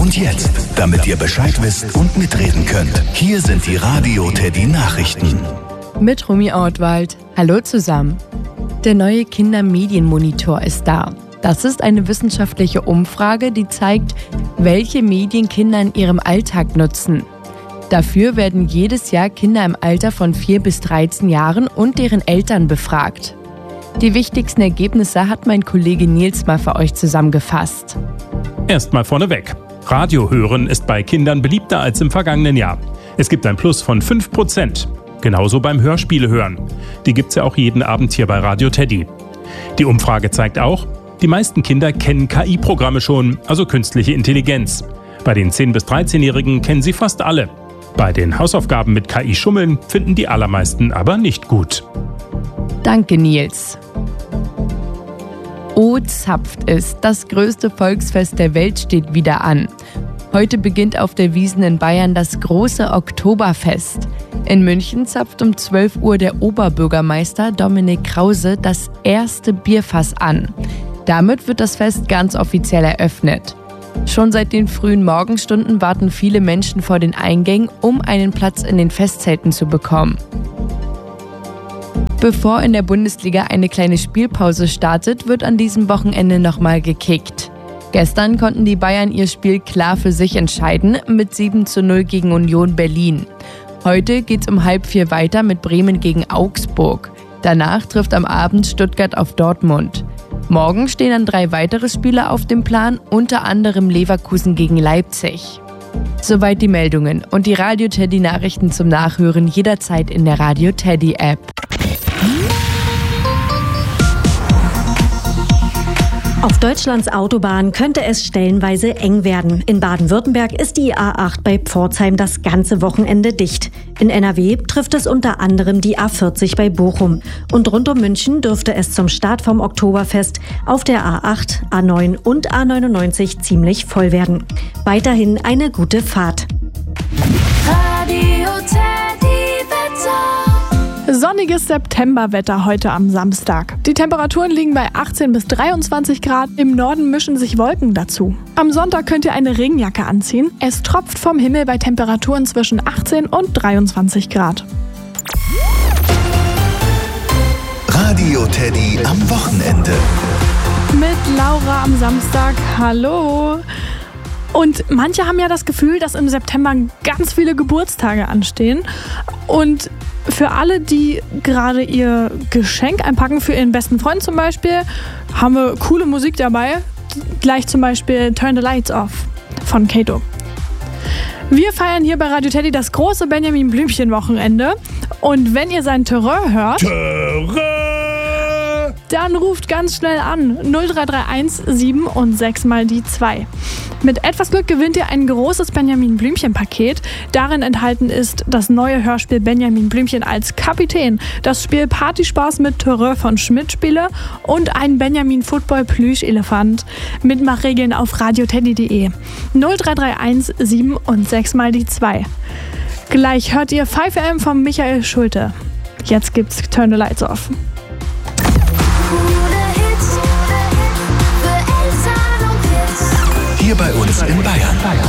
Und jetzt, damit ihr Bescheid wisst und mitreden könnt, hier sind die Radio Teddy Nachrichten. Mit Romy Ortwald. Hallo zusammen. Der neue Kindermedienmonitor ist da. Das ist eine wissenschaftliche Umfrage, die zeigt, welche Medien Kinder in ihrem Alltag nutzen. Dafür werden jedes Jahr Kinder im Alter von 4 bis 13 Jahren und deren Eltern befragt. Die wichtigsten Ergebnisse hat mein Kollege Nils mal für euch zusammengefasst. Erstmal vorneweg. Radio hören ist bei Kindern beliebter als im vergangenen Jahr. Es gibt ein Plus von 5%. Genauso beim Hörspiele hören. Die gibt's ja auch jeden Abend hier bei Radio Teddy. Die Umfrage zeigt auch, die meisten Kinder kennen KI-Programme schon, also künstliche Intelligenz. Bei den 10- bis 13-Jährigen kennen sie fast alle. Bei den Hausaufgaben mit KI schummeln finden die allermeisten aber nicht gut. Danke, Nils. O-Zapft ist, das größte Volksfest der Welt steht wieder an. Heute beginnt auf der Wiesn in Bayern das große Oktoberfest. In München zapft um 12 Uhr der Oberbürgermeister Dominik Krause das erste Bierfass an. Damit wird das Fest ganz offiziell eröffnet. Schon seit den frühen Morgenstunden warten viele Menschen vor den Eingängen, um einen Platz in den Festzelten zu bekommen. Bevor in der Bundesliga eine kleine Spielpause startet, wird an diesem Wochenende nochmal gekickt. Gestern konnten die Bayern ihr Spiel klar für sich entscheiden mit 7:0 gegen Union Berlin. Heute geht's um 3:30 weiter mit Bremen gegen Augsburg. Danach trifft am Abend Stuttgart auf Dortmund. Morgen stehen dann 3 weitere Spiele auf dem Plan, unter anderem Leverkusen gegen Leipzig. Soweit die Meldungen und die Radio Teddy Nachrichten zum Nachhören jederzeit in der Radio Teddy App. Auf Deutschlands Autobahnen könnte es stellenweise eng werden. In Baden-Württemberg ist die A8 bei Pforzheim das ganze Wochenende dicht. In NRW trifft es unter anderem die A40 bei Bochum. Und rund um München dürfte es zum Start vom Oktoberfest auf der A8, A9 und A99 ziemlich voll werden. Weiterhin eine gute Fahrt. Radio Teddy Wetter. Sonniges Septemberwetter heute am Samstag. Die Temperaturen liegen bei 18 bis 23 Grad. Im Norden mischen sich Wolken dazu. Am Sonntag könnt ihr eine Regenjacke anziehen. Es tropft vom Himmel bei Temperaturen zwischen 18 und 23 Grad. Radio Teddy am Wochenende. Mit Laura am Samstag. Hallo! Und manche haben ja das Gefühl, dass im September ganz viele Geburtstage anstehen. Und für alle, die gerade ihr Geschenk einpacken, für ihren besten Freund zum Beispiel, haben wir coole Musik dabei. Gleich zum Beispiel Turn the Lights Off von Kato. Wir feiern hier bei Radio Teddy das große Benjamin Blümchen-Wochenende. Und wenn ihr sein Terror hört, dann ruft ganz schnell an 0331 7 und 6 mal die 2. Mit etwas Glück gewinnt ihr ein großes Benjamin Blümchen-Paket. Darin enthalten ist das neue Hörspiel Benjamin Blümchen als Kapitän, das Spiel Partyspaß mit Terror von Schmidt-Spiele und ein Benjamin Football Plüschelefant. Mitmachregeln auf radioteddy.de. 0331 7 und 6 mal die 2. Gleich hört ihr 5 AM von Michael Schulte. Jetzt gibt's Turn the Lights Off. Hier bei uns in Bayern.